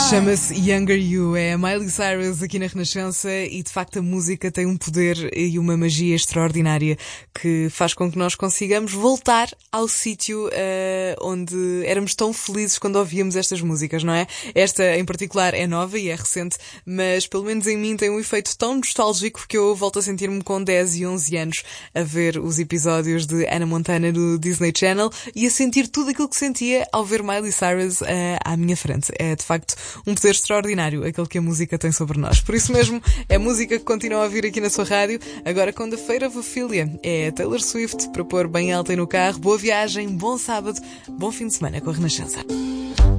Chama-se Younger You, é a Miley Cyrus aqui na Renascença e de facto a música tem um poder e uma magia extraordinária que faz com que nós consigamos voltar ao sítio onde éramos tão felizes quando ouvíamos estas músicas, não é? Esta em particular é nova e é recente, mas pelo menos em mim tem um efeito tão nostálgico que eu volto a sentir-me com 10 e 11 anos a ver os episódios de Hannah Montana no Disney Channel e a sentir tudo aquilo que sentia ao ver Miley Cyrus à minha frente. É de facto um poder extraordinário aquele que a música tem sobre nós. Por isso mesmo, é música que continua a vir aqui na sua rádio. Agora com The Fate of Ophelia é a Taylor Swift para pôr bem alta no carro. Boa viagem, bom sábado, bom fim de semana com a Renascença.